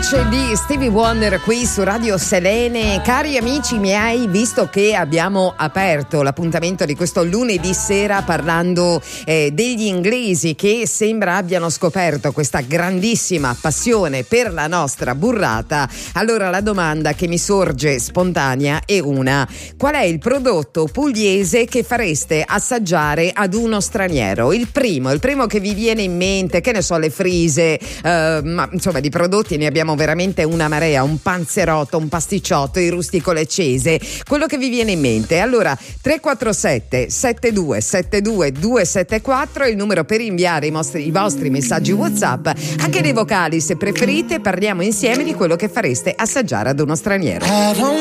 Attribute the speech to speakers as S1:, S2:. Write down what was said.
S1: voce di Stevie Wonder qui su Radio Selene. Cari amici miei, visto che abbiamo aperto l'appuntamento di questo lunedì sera parlando degli inglesi che sembra abbiano scoperto questa grandissima passione per la nostra burrata, allora la domanda che mi sorge spontanea è una: qual è il prodotto pugliese che fareste assaggiare ad uno straniero? Il primo che vi viene in mente, che ne so, le frise, ma insomma di prodotti ne abbiamo veramente una marea, un panzerotto, un pasticciotto, il rustico leccese, quello che vi viene in mente. Allora 347 7272 274 è il numero per inviare i vostri messaggi WhatsApp, anche dei vocali se preferite. Parliamo insieme di quello che fareste assaggiare ad uno straniero.